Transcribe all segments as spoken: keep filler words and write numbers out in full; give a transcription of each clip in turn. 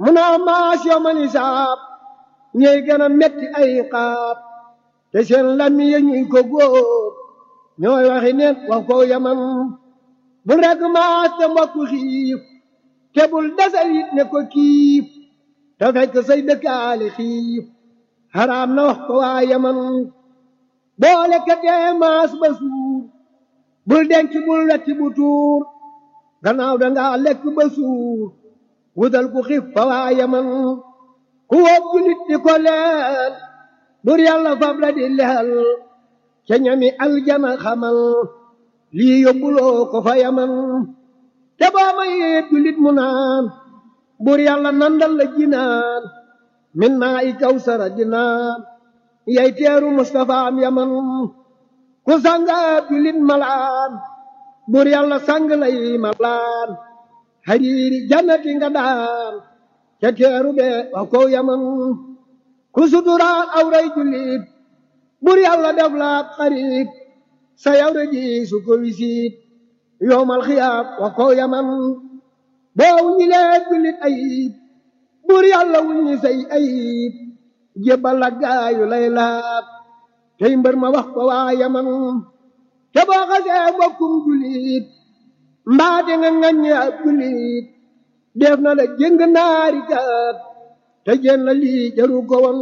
mu naa maas yawmal hisaab ñey gën a metti ay xaab te seen lami ya ñuy ko góob ñooy waxi neen wax ko yaman bul rekk maas te mbokku xiif te bul desal it ne ko kiif te fekk say dëkkaale xiif xaraam na wax ko waa yaman boo lekkatee maas ba suur bul denc bul wetti bu tuur gannaaw dangaa lekk ba suur wutal ku xiif fa waa yaman ku wóob julit di ko leel bur yàlla fab la di leel ca ñami aljana xamal lii yóbbuloo ko fa yaman te boo mayee julit mu naan bur yàlla nandal la jinaan min maa i kawsara jinaan yay teeru Mustafa am yaman ku sanga julit malaan bur yàlla sang lay malaan hariiri jannati nga daan ca teeru be wa kow yaman ku suturaal awray julit bur yàlla def la xarit sa yawre ji su ko wisiit yowmal xiyaam wa kow yaman boo wuññi lee julit ayib bur yàlla wuññi say ayib jébbal la gaayu lay laab tey mbër ma wax ko waa yaman te boo xasee mbokkum julit mbaate nga ŋaññi ab julit def na la jëng naari kat te jën la lii jaru ko woon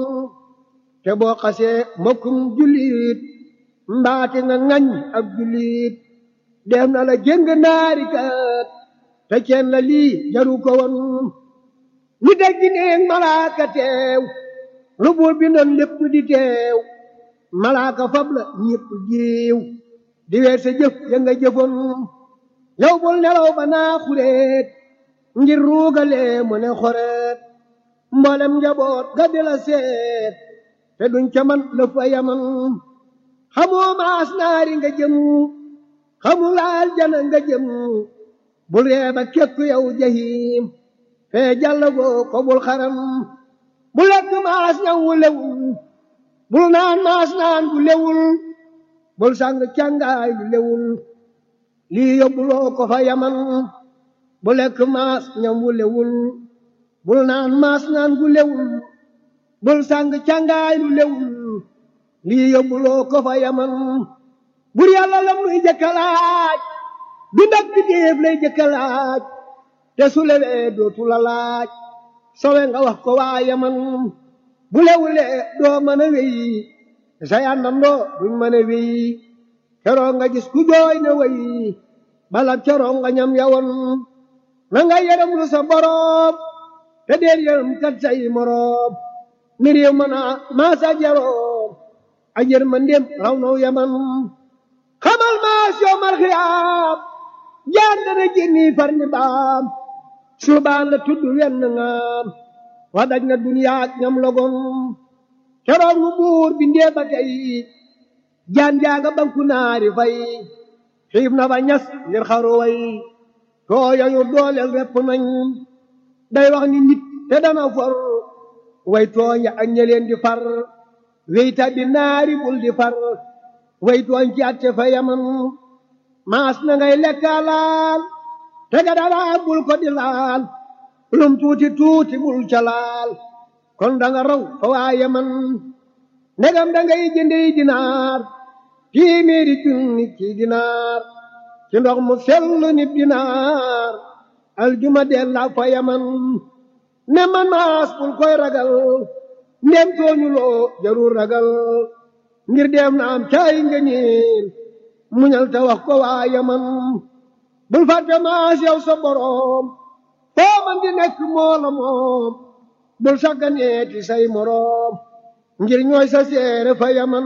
te boo xasee mbokkum julit mbaate nga ŋaññ ab julit def na la jëng naari kat te jën la lii jaru ko woon ñu dégg neeg malaaka teew lu buur bi noon lépp di teew malaaka fab la ñépp giiw di weer sa jëf ya nga jëfoon yow bul nelaw ba naa xureet ngir ruugalee mu ne xoreet mboolem njaboot ga di la seet te duñ ca man la fa yaman xamoo maas naari nga jëm xamul aljana nga jëm bul reeba kekk yow jahim fee jàllagoo ko bul xaram bu lekk maas ñaw wu lewul bul naan maas naan bu lewul bul sang càngaay lu lewul lii yóbbuloo ko fa yaman bu lekk maas ñam wu lewul bul naan maas naan gu lewul bul sang càngaay lu lewul lii yóbbuloo ko fa yaman bur yàlla lam nuy jëkkalaaj du ndak bi déef lay jëkkalaaj te su lewee dootu la laaj sowe nga wax ko waa yaman bu lewulee doo mën a wéy sa yàndandoo duñ mën a wéy keroog nga gis ku jooy na wéy balab keroog nga ñam yawoon na nga yërëm lu sa boroom te deel yërëm kat say moroom ni réew mën a maasa jaroom a jër ma ndéem raw naw yaman xamal maas yawmal xiyaam jaan dana jénni far ni baam suubaan la tudd wenn ngaam wa daj na duniyaak ñam logon keroog mu buur bi ndee ba tey jaan jaaga banku naari fay xiif na ba ñas ngir xaru way tooyañu dooleel repp nañ day wax ni nit te dana for way tooñ ak ñeleen di far wey tabbi naari bul di far way tooñ ci atte fa yaman maas na ngay lekka laal te ga dara bul ko di laal lum tuuti tuuti bul ca laal kon danga raw fa waa yaman ndegam dangay jëndey dinaar téeméeri junni ci dinaar ci ndox mu sellu nit dinaar aljuma dellaa fa yaman ne man maas bul koy ragal ndem tooñuloo jarul ragal ngir dem na am caay nga ñiin muñal te wax ko waa yaman bul fàtte maas yow sa boroom foo man di nekk moo la moom bul sagganeeti say moroom ngir ñooy sa seere fa yaman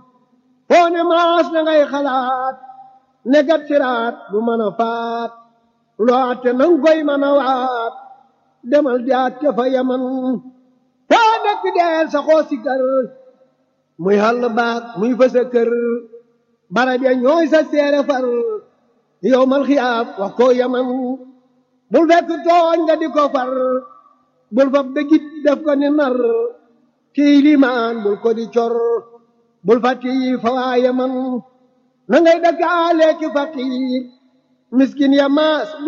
foo ne maas na ngay xalaat ne gat siraat du mën a faat loo atte nang koy mën a waat demal di atte fa yaman foo nekk deel sa xoo si kër muy xàll baak muy fa sa kër barab ya ñooy sa seere far yawmal xiyaam wax ko yaman bul fekk tooñ nga di ko far bul fab dëggit def ko ni nar kii limaan bul ko di cor bul fàtti yi fa waa yaman na ngay dëkkaale ki faqiir miskin ya maas